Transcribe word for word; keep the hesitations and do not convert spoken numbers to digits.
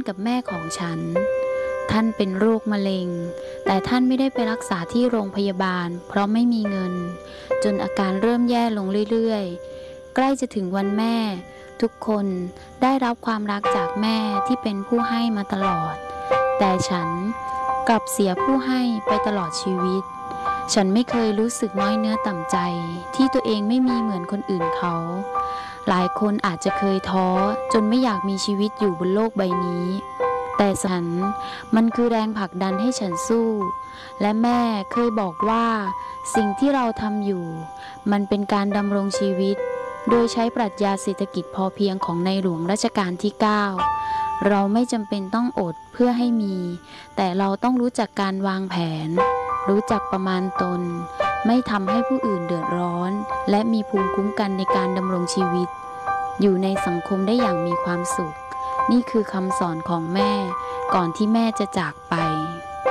กับแม่ของฉันท่านเป็นโรคมะเร็งแต่ท่านไม่ได้ไปรักษาที่โรงพยาบาลเพราะไม่มีเงินจนอาการเริ่มแย่ลงเรื่อยๆใกล้จะถึงวันแม่ทุกคนได้รับความรักจากแม่ที่เป็นผู้ให้มาตลอดแต่ฉันกลับเสียผู้ให้ไปตลอดชีวิตฉันไม่เคยรู้สึกน้อยเนื้อต่ำใจที่ตัวเองไม่มีเหมือนคนอื่นเขาหลายคนอาจจะเคยท้อจนไม่อยากมีชีวิตอยู่บนโลกใบนี้แต่ฉันมันคือแรงผลักดันให้ฉันสู้และแม่เคยบอกว่าสิ่งที่เราทำอยู่มันเป็นการดำรงชีวิตโดยใช้ปรัชญาเศรษฐกิจพอเพียงของในหลวงรัชกาลที่เก้าเราไม่จำเป็นต้องอดเพื่อให้มีแต่เราต้องรู้จักการวางแผนรู้จักประมาณตนไม่ทำให้ผู้อื่นเดือดร้อนและมีภูมิคุ้มกันในการดำรงชีวิตอยู่ในสังคมได้อย่างมีความสุขนี่คือคำสอนของแม่ก่อนที่แม่จะจากไป